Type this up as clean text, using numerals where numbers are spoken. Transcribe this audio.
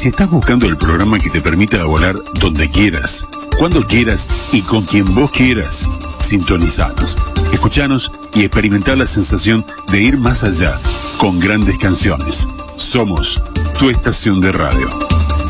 Si estás buscando el programa que te permita volar donde quieras, cuando quieras y con quien vos quieras, sintonizanos, escuchanos y experimentar la sensación de ir más allá con grandes canciones. Somos tu estación de radio.